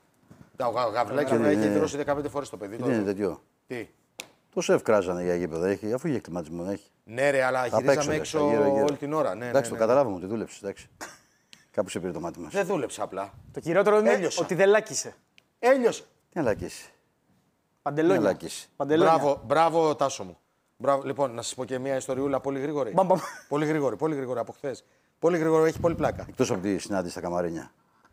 Ο Γαβριλάκης είναι... έχει δηλώσει δεκαπέντε φορές το παιδί. Τι είναι τέτοιο? Τι. Το σεφ κράζανε για γήπεδο, έχει, αφού είχε κλιματισμό. Έχει. Ναι, ρε, αλλά γυρίζαμε έξω γύρω, γύρω. όλη την ώρα. Ναι, εντάξει, ναι, το ναι. καταλάβαμε ότι δούλεψε. Εντάξει. Κάπου σε πήρε το μάτι μας. Δεν δούλεψε απλά. Το κυριότερο είναι Έλειωσα. ότι δεν λάκησε. Έλειωσε. Τι αλάκησε. Παντελόνια. Τι αλάκησε. Παντελόνια. Μπράβο, μπράβο, Τάσο μου. Μπράβο. Λοιπόν, να σας πω και μια ιστοριούλα πολύ γρήγορη. Μπαμ, μπαμ. Πολύ γρήγορη, πολύ γρήγορη από χθες. Πολύ γρήγορη, έχει πολύ πλάκα. Εκτός από τη συνάντηση στα καμαρίνια.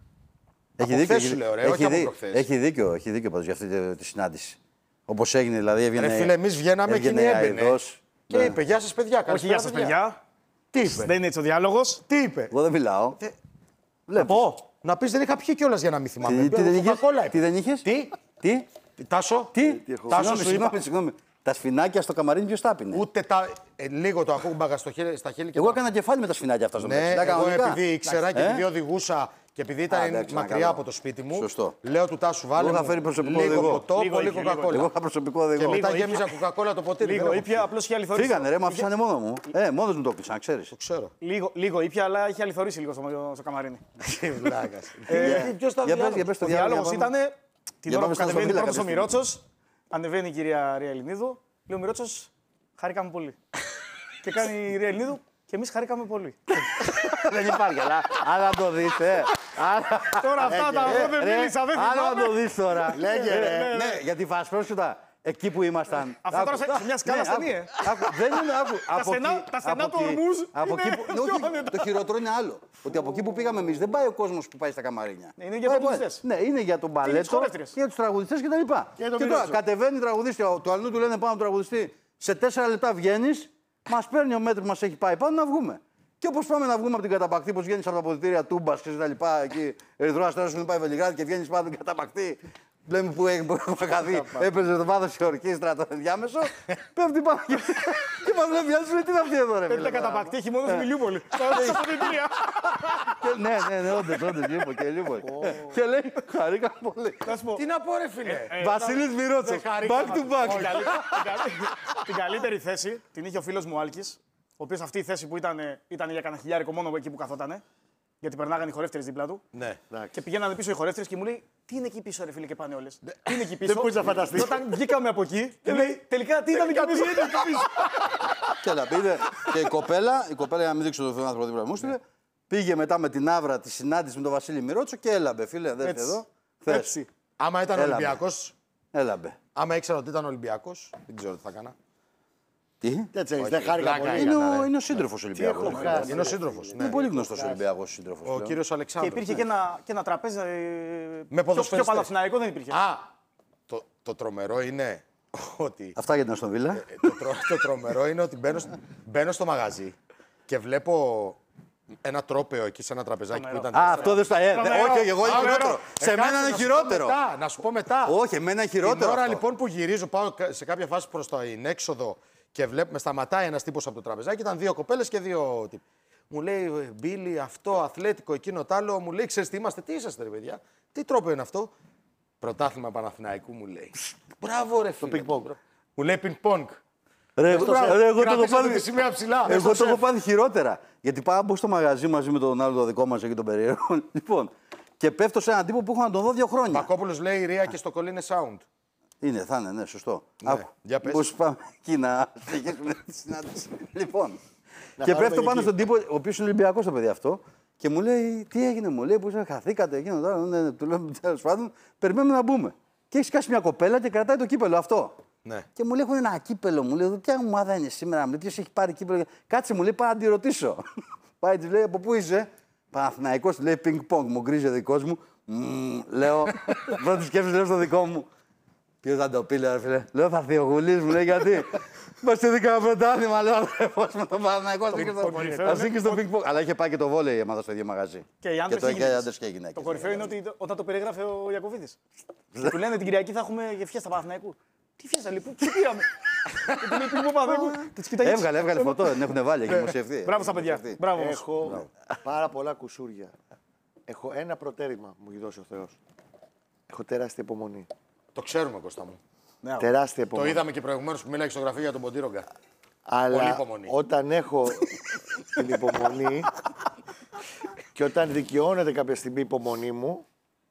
Από χθες σου λέω, ρε, όχι από προχθές. Έχει δίκιο, έχει δίκιο πάντως για αυτή τη, τη συνάντηση. Όπως έγινε, δηλαδή έβγαινε. Ρε φίλε, εμείς βγαίναμε και είναι έμπαινε. αηδός. Και Ναι. είπε, γεια σας παιδιά, Όχι, γεια σας, παιδιά. Τι είπε. Δεν είναι έτσι ο διάλογος. Τι είπε. Εγώ δεν μιλάω. Θε- Βλέπεις. Πω, να πεις δεν είχα πιει κιόλας για να μην θυμάμαι. Τι, τι, δεν είχες, Coca-Cola είπε. τι δεν είχες. Τι, Τι. Τι, Τάσο, Τι. Τάσο Συγγνώμη, σου συγγνώμη, είπα. συγγνώμη. Τα σφινάκια στο καμαρίνι ποιος τα πίνε. ούτε τα. Ε, λίγο το ακούμπαγα στο χέρι, στα χείλη και Εγώ τα- έκανα κεφάλι με τα σφινάκια αυτά στο Ναι, μεταξύ. Τα εγώ κανονικά. επειδή ήξερα και Ε? επειδή οδηγούσα και επειδή ήταν Α, εντάξει, μακριά καλό. από το σπίτι μου, Σωστό. λέω του Τάσου βάλε Εγώ είχα μου φέρει προσωπικό λίγο οδηγό. ποτό, Λίγο πολύ είχε, λίγο κοκακόλα. Εγώ είχα προσωπικό Και οδηγό. μετά Λίγο γέμιζα κοκακόλα το ποτήρι. Λίγο δεν έχω- ήπια, απλώς είχε αληθωρήσει. Φύγανε ρε, με αφήσανε μόνο μου. Ε, μόνος μου το κλείσαν, ξέρεις. Το ξέρω. Λίγο, λίγο ήπια, αλλά είχε αληθωρήσει λίγο στο, στο καμαρίνι. Τι βλάκας. Ε, ποιος ήταν Για πες, διάλογος? για πες το Ο διάλογο. διάλογος για πάμε. ήταν την Για ώρα πάμε που στα κατεβαίνει Σοφίλα πρώτος ο κατευθείαν. Μιρότσος, ανεβαίνει η κυρία Ρία Ελληνίδου, λέει ο Μιρότσος, χαρήκαμε πολύ. Και κάνει η Ρία Ελληνίδου και εμείς χαρήκαμε πολύ. Δεν υπάρχει, αλλά άρα το δεις, ε. Άρα- Τώρα αυτά τα εγώ δεν Ρε, μίλησα, δεν άρα θυμάμαι. να το δεις τώρα. Λέγε, ρε. Ναι, γιατί φασπρόσουτα εκεί που ήμασταν. Αυτό τώρα Άκου. σε μια σκάλα Ναι, στενή, άκου, ε. άκου, Δεν είναι, άκου. Από στενά- εκεί- τα στενά από του εκεί- ορμούς από είναι εκεί που- πιο όχι, άνετα. το χειρότερο είναι άλλο. Ότι από εκεί που πήγαμε εμείς δεν πάει ο κόσμος που πάει στα καμαρίνια. Είναι για Πάει- τραγουδιστές. Ναι, είναι για τον τις μπαλέτο χορεύτριες. και για τους τραγουδιστές κτλ. Και, για τον και τώρα Μιρότσο. κατεβαίνει τραγουδίστρια, του αλλού του λένε πάνω τραγουδιστή. Σε τέσσερα λεπτά βγαίνει, μας παίρνει ο μέτρη που μας έχει πάει πάνω να βγούμε. Και όπως πάμε να βγούμε από την Καταπακτή, όπως βγαίνεις από τα αποδυτήρια Τούμπας και τα λοιπά, εκεί Ερυθρό Αστέρας που πάει Βελιγράδι και βγαίνεις πάνω από την Καταπακτή. Λέμε που έχει- που έχουμε καθεί, έπαιζε το βάθος η ορκίστρα το ενδιάμεσο, πέφτει πάνω και, και μας λέει μια σου λέει τι είναι αυτή εδώ ρε Πέντε φίλε. καταπακτή, έχει μόνο στη Μιλιούπολη. Στα αποδυτήρια. Και- Ναι, ναι, ναι, όντως, όντως, λείπω και λείπω. Και λέει, χαρήκα πολύ. Να σου πω, Τι να πω ρε φίλε. Βασίλης Μιρότσος, δεν χαρήκα back to back. την καλύ- την καλύ- την καλύτερη θέση την είχε ο φίλος μου Άλκης, ο οποίος αυτή η θέση που ήταν, ήταν για κανένα χιλιάρικο μόνο εκεί που καθότανε, γιατί περνάγανε οι χορεύτριες δίπλα του. Ναι. Και πηγαίνανε πίσω οι χορεύτριες και μου λέει: Τι είναι εκεί πίσω, ρε φίλε, και πάνε όλες. Τι είναι εκεί πίσω. μπορείς να φανταστείς. Και όταν βγήκαμε από εκεί, και λέει: Τελικά τι ήταν εκεί πίσω. Και έλα, πήγε και η κοπέλα, η κοπέλα, για να μην δείξω τον άνθρωπο δίπλα μου, στείλε, πήγε μετά με την Άβρα τη συνάντηση με τον Βασίλη Μιρότσο και έλαμπε, φίλε, δες Έτσι. εδώ. Θες. Έτσι. Άμα ήταν Έλα, Ολυμπιακός, Έλαμπε. άμα ήξερα ότι ήταν Ολυμπιακός, δεν ξέρω τι θα έκανα. Τι? Έτσι έχεις, δεν χάρηκα πλάκα πολύ. Είναι έκανα, ο, ρε. είναι ο σύντροφος Ολυμπιακός. έχω χάσει. Είναι ο σύντροφος. Είναι Ναι. πολύ γνωστός Ολυμπιακός σύντροφος. Ο πλέον. κύριος Και Αλεξάνδρου. υπήρχε και ένα, και ένα τραπέζι. ε, Με πιο- Πιο ποδοσφαιριστές. Παναθηναϊκό δεν υπήρχε. Α, το, το τρομερό είναι ότι. Αυτά για την Αστον Βίλα. Ε, το, τρο- το τρομερό είναι ότι μπαίνω, σ- μπαίνω στο μαγαζί και βλέπω ένα τρόπαιο εκεί σε ένα τραπεζάκι που ήταν. Α, αυτό δεν στα ε, Τρομερό. Όχι, όχι, εγώ είναι Τρομερό. χειρότερο. Ε, Σε κάτσε, μένα είναι να σου πω χειρότερο. μετά, να σου πω μετά. Όχι, εμένα είναι χειρότερο. Την ώρα αυτό. λοιπόν που γυρίζω, πάω κα- σε κάποια φάση προς το έξοδο και βλέπω, με σταματάει ένας τύπος από το τραπεζάκι, ήταν δύο κοπέλες και δύο τύποι. Μου λέει, «Ε, Μπίλι, αυτό, αθλέτικο, εκείνο, τ' άλλο. Μου λέει, ξέρεις τι είμαστε, τι είσαστε, ρε παιδιά. Τι τρόπο είναι αυτό. Πρωτάθλημα Παναθηναϊκού μου λέει. Μπράβο, ρε φίλε. ping-pong. Μου λέει ping-pong. Ρε, εγώ- ρε, εγώ το έχω Κρατήσατε πάθει- τη σημαία ψηλά. Εγώ το έχω πάθει χειρότερα. Γιατί πάω μπω στο μαγαζί μαζί με τον άλλο το δικό μα εκεί τον περίεργο. Λοιπόν, και πέφτω σε έναν τύπο που έχω να τον δω δύο χρόνια. Πακόπουλος λέει, Ρία και στο κολλή είναι sound. Είναι, θα είναι, ναι, σωστό. Ναι, για πες. Πώς πάμε εκεί να συνεχίσουμε τη συνάντηση. Λοιπόν, και χαρούμε πέφτω πάνω εκεί. στον τύπο, ο οποίος είναι Ολυμπιακός το παιδί αυτό, και μου λέει, τι έγινε, μου λέει, που είσαι, χαθήκατε εκείνο τώρα. Ναι, ναι, του λέω, τέλος πάντων, περιμένουμε να μπούμε. Και έχει σκάσει μια κοπέλα και κρατάει το κύπελο αυτό. Ναι. Και μου λέει, έχουν ένα κύπελο. Μου λέει, ποια ομάδα είναι σήμερα. Μου λέει, ποιος έχει πάρει κύπελο. Κάτσε, μου λέει, πάω να τη ρωτήσω. Πάει, τη λέει, από πού είσαι. Παναθηναϊκός, τη λέει, πινκ-πονγκ. Μου γκρίζει ο δικός μου. Μμμ, λέω, πρώτη σκέψη λέω στο δικό μου. Ποιο θα το πει, λέει, φίλε. Λέω θα έρθει ο Γουλής, μου λέει γιατί. Μα στη δικά πρωτάθλημα, λέω αδερφό με τον Παναθηναϊκό. Α και στο πινκ πονγκ. Αλλά είχε πάει και το βόλεϊ η ομάδα στο ίδιο μαγαζί. Και οι άντρες και οι γυναίκες. Το κορυφαίο είναι ότι όταν το περιγράφε ο Ιακωβίδης. Του λένε την Κυριακή θα έχουμε φιέστα Παναθηναϊκού. Τι φιέστα, λοιπόν, τι πήραμε. Έβγαλε, έβγαλε φωτό, δεν έχουν βάλει, έχει δημοσιευτεί. Μπράβο στα παιδιά. Έχω πάρα πολλά κουσούρια. Έχω ένα προτέρημα που μου έχει δώσει ο Θεός. Έχω τεράστια υπομονή. Το ξέρουμε, Κώστα μου. Ναι, τεράστια υπομονή. Το είδαμε και προηγουμένως που μίλαγε στο γραφείο για τον Ποντήρογκα. Αλλά όταν έχω την υπομονή και όταν δικαιώνεται κάποια στιγμή η υπομονή μου,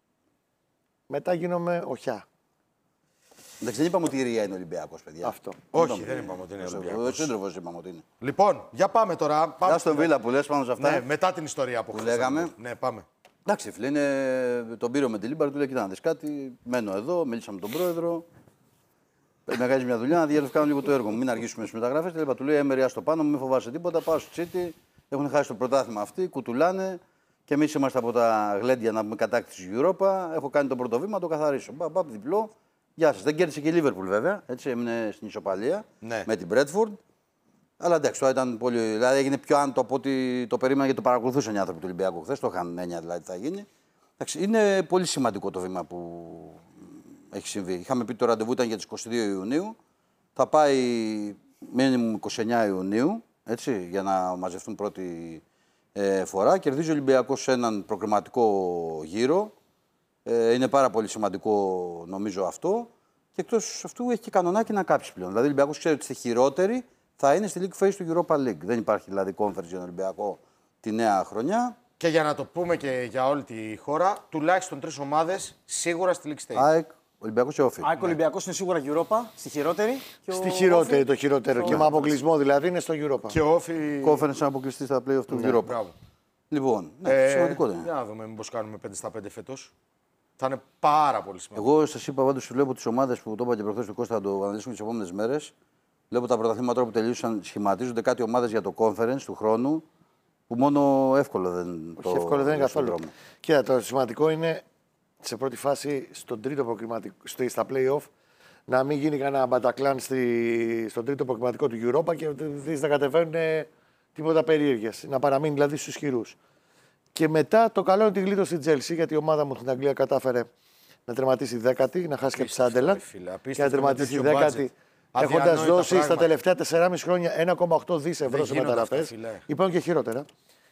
μετά γίνομαι οχιά. Εντάξει, δεν είπαμε ότι η Ρία είναι Ολυμπιακός, παιδιά. Αυτό. Όχι, δεν είπαμε ότι είναι Ολυμπιακός. Ο σύντροφος είπαμε ότι είναι. Λοιπόν, για πάμε τώρα. Πάμε στον Βίλα που λες πάνω σε αυτά. Ναι, μετά την ιστορία που, που λέγαμε. Ναι, πάμε. Εντάξει, φίλε, είναι... τον πήρε με την Λίμπαρ, του λέει: Κοίτα, να δεις κάτι. Μένω εδώ, μίλησα με τον πρόεδρο. Πρέπει να κάνει μια δουλειά, να διαλευκάνω λίγο το έργο μου. Μην αργήσουμε στις μεταγραφές. Του του λέει: Έμερια στο πάνω μου, μην φοβάσαι τίποτα. Πάω στο Τσίτι. Έχουν χάσει το πρωτάθλημα αυτοί, κουτουλάνε. Και εμείς είμαστε από τα γλέντια να πούμε κατάκτηση Europa. Έχω κάνει το πρώτο βήμα, το καθαρίσω. Παπ, διπλό. Γεια σας. Δεν κέρδισε και η Λίβερπουλ βέβαια. Έτσι έμεινε στην ισοπαλία ναι. με την Μπρέτφορντ. Αλλά εντάξει, τώρα ήταν πολύ. Δηλαδή έγινε πιο άνετο από ό,τι το περίμενα γιατί το παρακολουθούσαν οι άνθρωποι του Ολυμπιακού χθες. Το είχαν έννοια δηλαδή θα γίνει. Εντάξει, είναι πολύ σημαντικό το βήμα που έχει συμβεί. Είχαμε πει το ραντεβού ήταν για τις είκοσι δύο Ιουνίου. Θα πάει μήνυμου είκοσι εννέα Ιουνίου έτσι, για να μαζευτούν πρώτη ε, φορά. Κερδίζει ο Ολυμπιακός σε έναν προκριματικό γύρο. Ε, είναι πάρα πολύ σημαντικό νομίζω αυτό. Και εκτός αυτού έχει και κανονάκι να κάψει πλέον. Δηλαδή ο Ολυμπιακός ξέρει ότι στη χειρότερη θα είναι στη League Phase του Europa League. Δεν υπάρχει δηλαδή conference για τον Ολυμπιακό τη νέα χρονιά. Και για να το πούμε και για όλη τη χώρα, τουλάχιστον τρεις ομάδες σίγουρα στη League Stage. ΑΕΚ, Ολυμπιακός και Όφη. ΑΕΚ, Ολυμπιακός είναι σίγουρα Europa, στη χειρότερη. Και στη χειρότερη, Όφη, το χειρότερο. Και με αποκλεισμό δηλαδή είναι στο Europa. Και ο Όφη. Conference να αποκλειστεί στα play-off του ναι, Europa. Μπράβο. Λοιπόν, ναι, ε, σημαντικό δεν είναι. Για να δούμε μήπως κάνουμε πέντε στα πέντε φέτος. Θα είναι πάρα πολύ σημαντικό. Εγώ σας είπα πάντως βλέπω τις ομάδες που το είπα και προχθές του Κώστα, θα το αναλύσουμε τις επόμενες μέρες. Βλέπω τα πρωταθλήματα που τελείωσαν, σχηματίζονται κάτι ομάδες για το conference του χρόνου που μόνο εύκολο δεν Όχι, το εύκολο δεν είναι καθόλου. Κοίτα, το σημαντικό είναι σε πρώτη φάση στον τρίτο προκριματικό, στα play-off να μην γίνει κανένα μπατακλάν στη, στον τρίτο προκριματικό του Europa και να κατεβαίνουν τίποτα περίεργες. Να παραμείνει δηλαδή στους ισχυρούς. Και μετά το καλό είναι ότι γλίτωσε η Chelsea γιατί η ομάδα μου στην Αγγλία κατάφερε να τερματίσει δέκατη, να χάσει και τη Σάντελαντ και να τερματίσει δέκατη. Έχοντας δώσει πράγματα. Στα τελευταία τεσσεράμισι χρόνια ένα κόμμα οκτώ δισεκατομμύρια ευρώ σε μεταγραφές. Υπάρχουν και χειρότερα.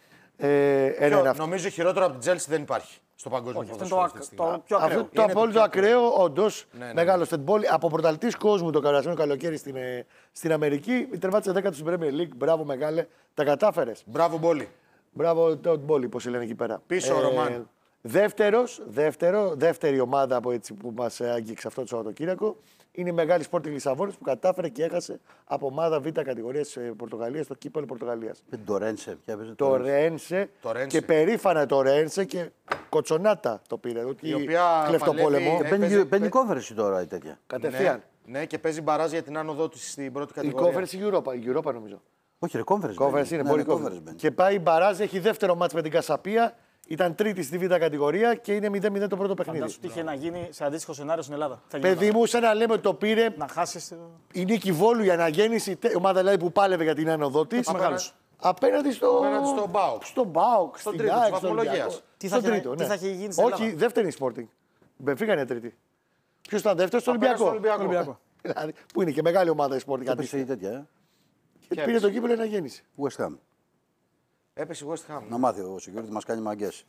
Ε, Ποιο, νομίζω χειρότερο από την Chelsea δεν υπάρχει στο παγκόσμιο ποδόσφαιρο. Αυτό είναι το, το πιο ακραίο. Αυτό το απόλυτο ακραίο, όντως, ναι, ναι, μεγάλο στετμπόλ. Από πρωταθλητής κόσμου το περασμένο καλοκαίρι στην, στην Αμερική, τερμάτισε δέκατο στην Premier League. Μπράβο, μεγάλε. Τα κατάφερες. Μπράβο, Μπόλι. Μπράβο, το Μπόλι, πώς λένε εκεί πέρα. Πίσω ο Ρωμάν. Δεύτερος, δεύτερο, δεύτερη ομάδα από έτσι που μας άγγιξε αυτό το Σαββατοκύριακο είναι η μεγάλη Sporting Λισαβόνης που κατάφερε και έχασε από ομάδα Β' κατηγορίας της Πορτογαλίας στο κύπελλο Πορτογαλίας. Το Ρένσε. Το Ρένσε και περήφανα το Ρένσε και κοτσονάτα το πήρε. Η οποία κλεφτοπόλεμο. Παίρνει κόφερση τώρα η τέτοια. Κατευθείαν. Ναι, και παίζει μπαράζ για την άνοδό της στην πρώτη κατηγορία. Η κόφερση η Europa, η Europa νομίζω. Όχι, ρε, conference. Conference είναι, πολύ conference. Και πάει η μπαράζ, έχει δεύτερο μάτς με την Κασαπία. Ήταν τρίτη στη Β' κατηγορία και είναι μηδέν μηδέν το πρώτο παιχνίδι. Φαντάσου τι είχε να γίνει σε αντίστοιχο σενάριο στην Ελλάδα. Παιδί μου, σαν να λέμε ότι το πήρε. Να χάσει. Η Νίκη Βόλου, η αναγέννηση, η ομάδα δηλαδή που πάλευε για την άνοδό τη. Απέναντι στο. Απέναντι στο Μπάουκ. Στο Μπάουκ, στον τρίτο τη βαθμολογία. Τι θα είχε γίνει στην Ελλάδα. Όχι, δεύτερη Sporting. Μπενφίκα είναι τρίτη. Ποιο ήταν δεύτερο, στο Ολυμπιακό. Που είναι και μεγάλη ομάδα η Sporting. Έπεσε η τέτοια. Και πήρε το κύπελλο αναγέννηση. West Ham. Έπεσε η West Ham. Να μάθει ο security μας κάνει μαγκές.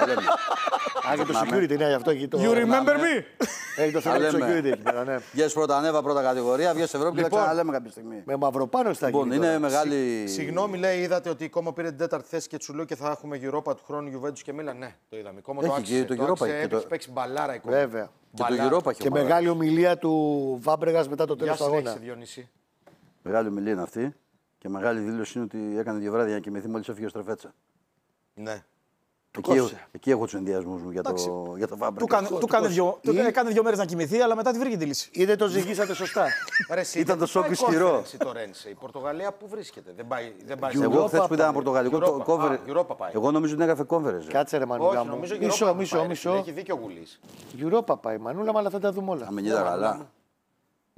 Α, και το security είναι αυτό εκεί. You remember me! Έχει το θέμα του security εκεί πέρα, ναι. Βγες πρώτα ανέβα, πρώτα κατηγορία, βγες Ευρώπη και θα ξαναλέμε κάποια στιγμή. Με μαυροπάνω στα Λοιπόν, είναι μεγάλη. Συγγνώμη, λέει, είδατε ότι η Κόμο πήρε την τέταρτη θέση και Τσουλού και θα έχουμε Europa του χρόνου Juventus και Μίλαν. Ναι, το είδαμε. Η Κόμο το άξιζε. Το Europa έχει παίξει μπαλάρα η Κόμο. Βέβαια. Και το Europa έχει. Και μεγάλη ομιλία του Βάμπρεγας μετά το τέλος του αγώνα. Μεγάλη ομιλία είναι αυτή. Και μεγάλη δήλωση είναι ότι έκανε δύο βράδια να κοιμηθεί μόλις έφυγε ο Στρεφέτσα. Ναι. Εκεί, εκεί έχω τους ενδιασμούς μου για το, για το Φάμπρεκα. Του έκανε δύο, έκανε δύο μέρες να κοιμηθεί, αλλά μετά τη βρήκε τη λύση. Ή δεν το ζυγίσατε σωστά. Ήταν το σοκ ισχυρό. Η Πορτογαλία πού βρίσκεται. Δεν πάει, δεν πάει εγώ χθες που ήταν πορτογαλικό κόβερ. Εγώ νομίζω ότι έγραφε κόβερες. Κάτσε ρε Μανούλα μου. Μισό, μισό, μισό. Έχει δίκιο ο Γουλής. Europa πάει Μανούλα, αλλά θα τα δούμε όλα. Αν μην είδα καλά.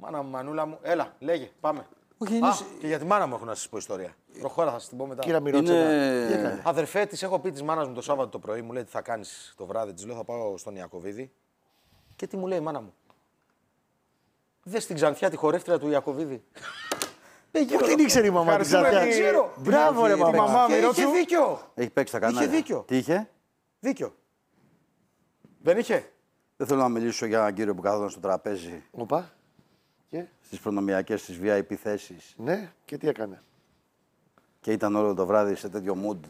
Μάνα μου, μανούλα μου, έλα, λέγε, πάμε. Όχι, είναι... Α, και για τη μάνα μου έχω να σα πω ιστορία. Προχώρα, θα σα την πω μετά. Κύριε Μυρότσενα, Είναι- τι έκανε. Αδερφέ τη, έχω πει τη μάνα μου το Σάββατο το πρωί, μου λέει τι θα κάνει το βράδυ. Τη λέω θα πάω στον Ιακωβίδη. Και τι μου λέει η μάνα μου. Δε στην Ξανθιά τη χορεύτρια του Ιακωβίδη. Πού την ήξερε η μαμά της Ευχαριστούμε Ξανθιά. τη- ξέρω. Μπράβο, ρε Είχε μαμά. μαμά. Και Μυρότσου. είχε δίκιο. Έχει παίξει τα κανάλια. Είχε δίκιο. Τι είχε? Δίκιο. Δεν είχε. Δεν θέλω να μιλήσω για έναν κύριο που καθόταν στο τραπέζι Οπα. Και, στις προνομιακές, στις βι άι πι θέσεις ναι, και τι έκανε. και ήταν όλο το βράδυ σε τέτοιο mood